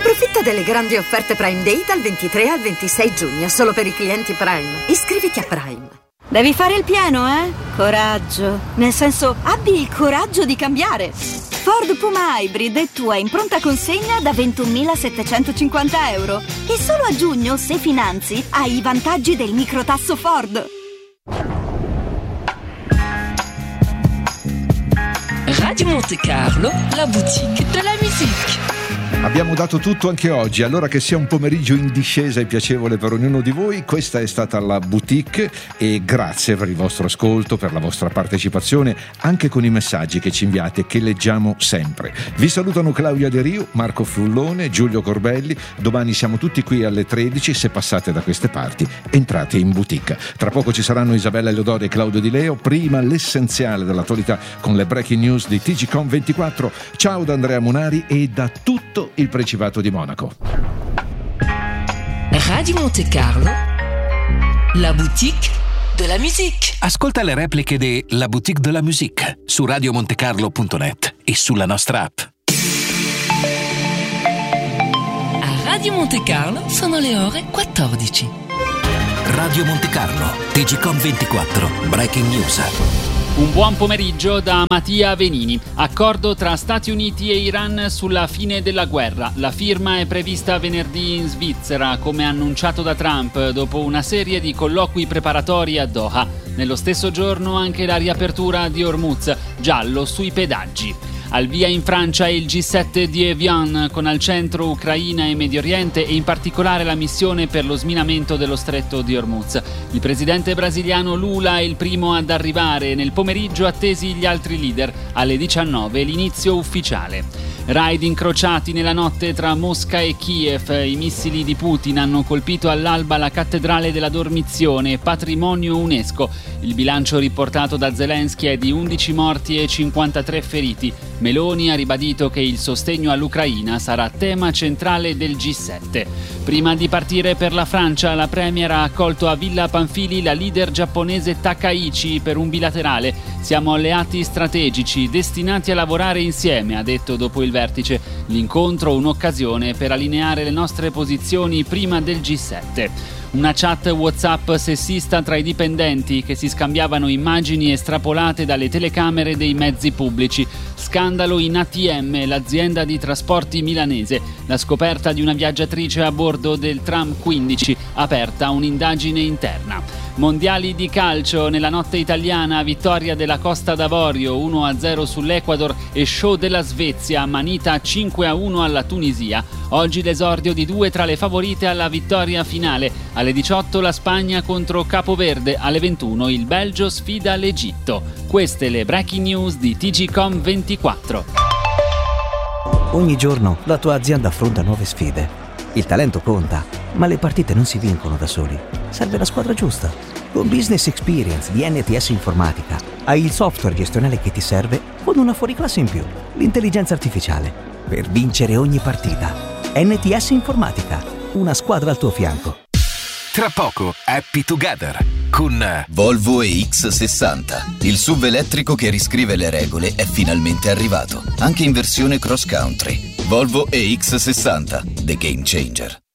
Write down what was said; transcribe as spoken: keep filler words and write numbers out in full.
Approfitta delle grandi offerte Prime Day dal ventitré al ventisei giugno, solo per i clienti Prime. Iscriviti a Prime. Devi fare il pieno, eh? Coraggio. Nel senso, abbi il coraggio di cambiare. Ford Puma Hybrid è tua in pronta consegna da ventunomilasettecentocinquanta euro. E solo a giugno, se finanzi, hai i vantaggi del microtasso Ford. Radio Monte Carlo, la boutique de la musique. Abbiamo dato tutto anche oggi, allora che sia un pomeriggio in discesa e piacevole per ognuno di voi. Questa è stata la boutique e grazie per il vostro ascolto, per la vostra partecipazione, anche con i messaggi che ci inviate, che leggiamo sempre. Vi salutano Claudia De Riu, Marco Frullone, Giulio Corbelli. Domani siamo tutti qui alle tredici. Se passate da queste parti, entrate in boutique. Tra poco ci saranno Isabella Eleodoro e Claudio Di Leo. Prima l'essenziale dell'attualità con le breaking news di T G Com ventiquattro. Ciao da Andrea Munari e da tutto il Principato di Monaco. Radio Monte Carlo, la boutique de la musique. Ascolta le repliche di La Boutique de la Musique su radiomontecarlo punto net e sulla nostra app. A Radio Monte Carlo sono le ore quattordici. Radio Monte Carlo, T G Com ventiquattro, breaking news. Un buon pomeriggio da Mattia Venini. Accordo tra Stati Uniti e Iran sulla fine della guerra. La firma è prevista venerdì in Svizzera, come annunciato da Trump, dopo una serie di colloqui preparatori a Doha. Nello stesso giorno anche la riapertura di Hormuz, giallo sui pedaggi. Al via in Francia il G sette di Evian, con al centro Ucraina e Medio Oriente e in particolare la missione per lo sminamento dello stretto di Hormuz. Il presidente brasiliano Lula è il primo ad arrivare. Nel pomeriggio attesi gli altri leader. Alle diciannove l'inizio ufficiale. Raid incrociati nella notte tra Mosca e Kiev. I missili di Putin hanno colpito all'alba la cattedrale della Dormizione, patrimonio UNESCO. Il bilancio riportato da Zelensky è di undici morti e cinquantatré feriti. Meloni ha ribadito che il sostegno all'Ucraina sarà tema centrale del G sette. Prima di partire per la Francia, la premier ha accolto a Villa Pamphili la leader giapponese Takaichi per un bilaterale. Siamo alleati strategici, destinati a lavorare insieme, ha detto dopo il vertice. L'incontro un'occasione per allineare le nostre posizioni prima del G sette. Una chat WhatsApp sessista tra i dipendenti che si scambiavano immagini estrapolate dalle telecamere dei mezzi pubblici. Scandalo in A T M, l'azienda di trasporti milanese. La scoperta di una viaggiatrice a bordo del tram quindici, aperta un'indagine interna. Mondiali di calcio, nella notte italiana, vittoria della Costa d'Avorio uno a zero sull'Ecuador e show della Svezia, manita cinque a uno alla Tunisia. Oggi l'esordio di due tra le favorite alla vittoria finale. Alle diciotto la Spagna contro Capoverde, alle ventuno il Belgio sfida l'Egitto. Queste le breaking news di T G Com ventiquattro. Ogni giorno la tua azienda affronta nuove sfide. Il talento conta, ma le partite non si vincono da soli. Serve la squadra giusta. Con Business Experience di N T S Informatica hai il software gestionale che ti serve con una fuoriclasse in più, l'intelligenza artificiale, per vincere ogni partita. N T S Informatica, una squadra al tuo fianco. Tra poco, Happy Together con Volvo E X sessanta. Il S U V elettrico che riscrive le regole è finalmente arrivato, anche in versione cross country. Volvo E X sessanta, the game changer.